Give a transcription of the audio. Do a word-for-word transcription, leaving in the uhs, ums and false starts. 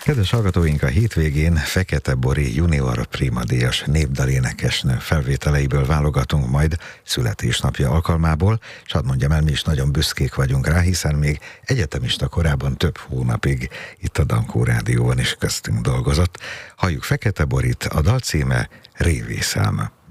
Kedves hallgatóink, a hétvégén Fekete Bori junior primadíjas népdalénekesnő felvételeiből válogatunk majd születésnapja alkalmából, és hadd mondjam el, mi is nagyon büszkék vagyunk rá, hiszen még egyetemista korában több hónapig itt a Dankó Rádióban is köztünk dolgozott. Halljuk Fekete Borit, a dal címe Révészám.